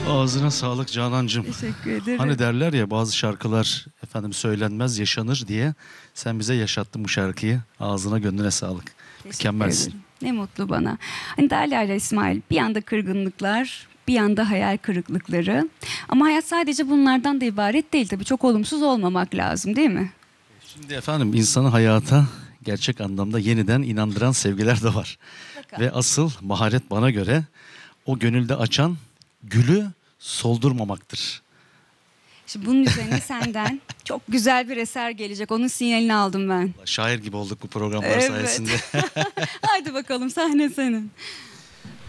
Ağzına sağlık Canancığım. Teşekkür ederim. Hani derler ya bazı şarkılar efendim söylenmez yaşanır diye. Sen bize yaşattın bu şarkıyı. Ağzına gönlüne sağlık. Teşekkür Mükemmelsin. ederim. Ne mutlu bana. Hani derler ya İsmail, bir yanda kırgınlıklar, bir yanda hayal kırıklıkları. Ama hayat sadece bunlardan da ibaret değil tabii. Çok olumsuz olmamak lazım, değil mi? Şimdi efendim insanı hayata gerçek anlamda yeniden inandıran sevgiler de var. Bakalım. Ve asıl maharet bana göre o gönülde açan gülü soldurmamaktır. Şimdi bunun üzerine senden çok güzel bir eser gelecek. Onun sinyalini aldım ben. Şair gibi olduk bu programlar Evet. sayesinde. Haydi bakalım, sahne senin.